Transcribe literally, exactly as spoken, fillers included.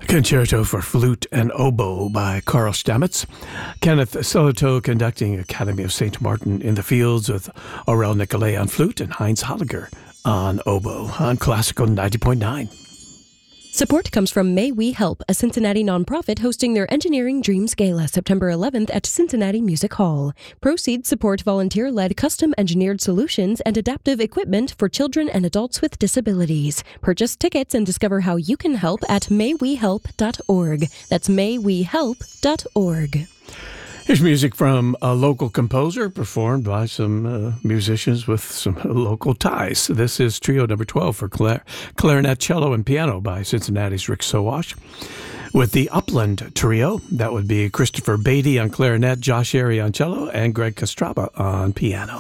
Concerto for Flute and Oboe by Carl Stamitz. Kenneth Solotow conducting Academy of Saint Martin in the Fields with Aurel Nicolay on flute and Heinz Holliger on oboe on Classical ninety point nine. Support comes from May We Help, a Cincinnati nonprofit hosting their Engineering Dreams Gala September eleventh at Cincinnati Music Hall. Proceeds support volunteer-led custom-engineered solutions and adaptive equipment for children and adults with disabilities. Purchase tickets and discover how you can help at may we help dot org. That's may we help dot org. Here's music from a local composer performed by some uh, musicians with some local ties. This is Trio Number twelve for clar- clarinet, cello, and piano by Cincinnati's Rick Sowash. With the Upland Trio, that would be Christopher Beatty on clarinet, Josh Airy on cello, and Greg Castraba on piano.